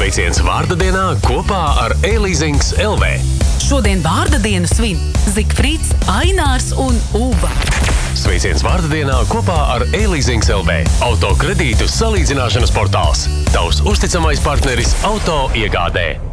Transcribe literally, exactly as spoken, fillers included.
Sveiciens vārda dienā kopā ar e-leasings L V. Šodien vārda dienu svin Zikfrīds, Ainārs un Uva. Sveiciens vārda dienā kopā ar e-leasings L V. Autokredītu salīdzināšanas portāls. Tavs uzticamais partneris auto iegādē.